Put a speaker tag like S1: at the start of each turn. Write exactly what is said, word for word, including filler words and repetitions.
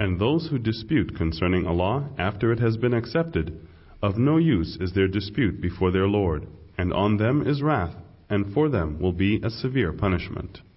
S1: And those who dispute concerning Allah after it has been accepted, of no use is their dispute before their Lord, and on them is wrath, and for them will be a severe punishment.